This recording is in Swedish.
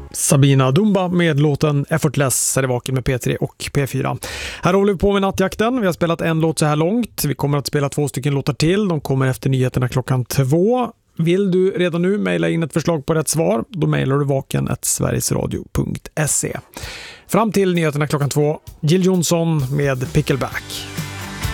Sabina Dumba med låten Effortless är det vaken med P3 och P4. Här håller vi på med nattjakten. Vi har spelat en låt så här långt. Vi kommer att spela 2 stycken låtar till. De kommer efter nyheterna 2:00. Vill du redan nu mejla in ett förslag på rätt svar, då mejlar du vaken@sverigesradio.se. Fram till nyheterna 2:00, Jill Johnson med Pickleback.